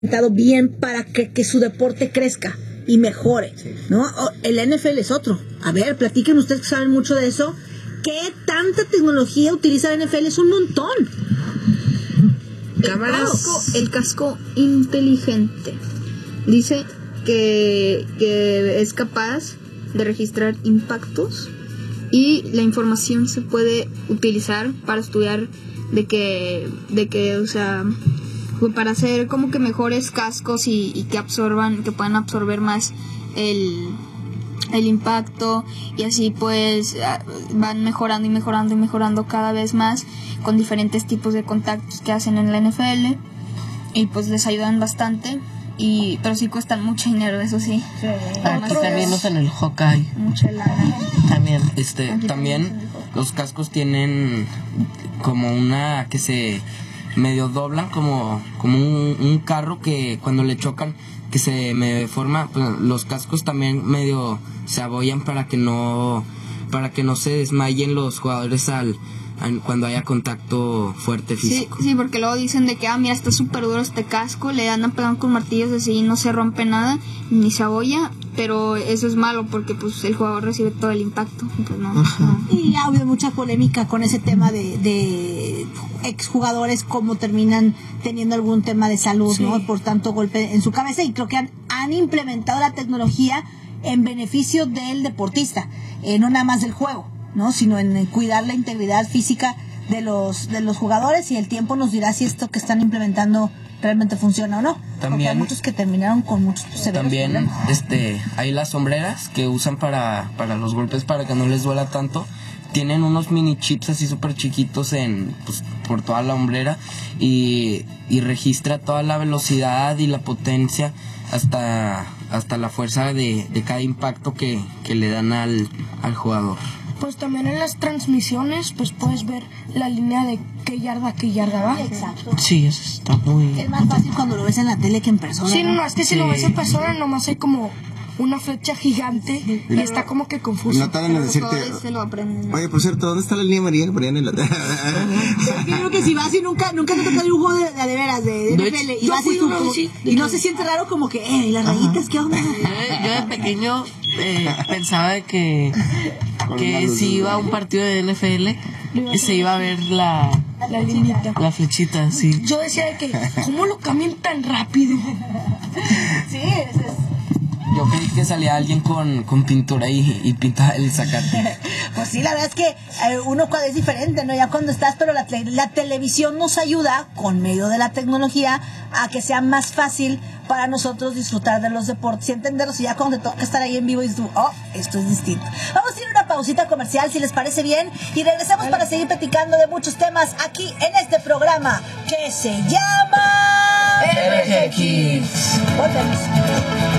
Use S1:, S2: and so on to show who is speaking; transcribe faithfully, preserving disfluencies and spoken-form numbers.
S1: bien para que, que su deporte crezca y mejore, ¿no? El N F L es otro. A ver, platiquen ustedes que saben mucho de eso. ¿Qué tanta tecnología utiliza el N F L? Es un montón.
S2: Cámaras. El casco, el casco inteligente. Dice que, que es capaz de registrar impactos y la información se puede utilizar para estudiar de que, de que, o sea, para hacer como que mejores cascos y, y que absorban, que puedan absorber más el, el impacto, y así pues van mejorando y mejorando y mejorando cada vez más con diferentes tipos de contactos que hacen en la N F L, y pues les ayudan bastante, y pero sí cuestan mucho dinero, eso sí.
S3: Sí. Aquí también usan el Hawkeye.
S2: Mucha lana.
S3: También.
S4: Este, también los cascos tienen como una que se medio doblan como, como un, un carro que cuando le chocan que se me forma, pues, los cascos también medio se abollan para que no para que no se desmayen los jugadores al, al cuando haya contacto fuerte físico.
S2: Sí, sí, porque luego dicen de que ah mira, está súper duro este casco, le andan pegando con martillos así y no se rompe nada ni se abolla, pero eso es malo porque pues el jugador recibe todo el impacto, pues no, no.
S1: Y ha habido mucha polémica con ese tema de, de exjugadores, cómo terminan teniendo algún tema de salud, sí, ¿no? Por tanto golpe en su cabeza, y creo que han, han implementado la tecnología en beneficio del deportista, eh, no nada más del juego, ¿no? Sino en, en cuidar la integridad física de los de los jugadores, y el tiempo nos dirá si esto que están implementando realmente funciona o no.
S4: También,
S1: porque hay muchos que terminaron con muchos severos
S4: también
S1: problemas.
S4: este hay las sombreras que usan para para los golpes, para que no les duela tanto. Tienen unos mini chips así súper chiquitos en pues, por toda la hombrera, y, y registra toda la velocidad y la potencia hasta hasta la fuerza de, de cada impacto que, que le dan al, al jugador.
S5: Pues también en las transmisiones pues puedes ver la línea de qué yarda, qué yarda va.
S1: Exacto.
S3: Sí, eso está muy...
S1: Es más fácil cuando lo ves en la tele que en persona.
S5: Sí, no, no, es que
S3: sí.
S5: si lo ves en persona nomás hay como una flecha gigante y
S6: pero
S5: está como que confuso.
S6: No tardan en decirte, oye, por cierto, ¿dónde está la línea amarilla? Por allá en la...
S1: Yo creo que si vas y nunca nunca te toca un juego de, de, de veras, de, de N F L, y vas y, tú, como, sí, y no se siente raro como que, eh, ¿y las rayitas qué onda?
S3: Yo, yo de pequeño eh, pensaba que, que si iba a un partido de N F L, se iba a ver la...
S5: La linita.
S3: La flechita, sí.
S5: Yo decía de que, ¿cómo lo cambian tan rápido?
S1: Sí, es... es
S4: Yo creí que salía alguien con, con pintura y, y pintaba el zacate.
S1: Pues sí, la verdad es que eh, uno cuando es diferente, ¿no? Ya cuando estás, pero la, la televisión nos ayuda, con medio de la tecnología, a que sea más fácil para nosotros disfrutar de los deportes y entenderlos. Y ya cuando te toca estar ahí en vivo y dices tú, oh, esto es distinto. Vamos a ir a una pausita comercial, si les parece bien, y regresamos para seguir platicando de muchos temas aquí en este programa que se llama
S3: N F L Kids.
S1: Volvemos.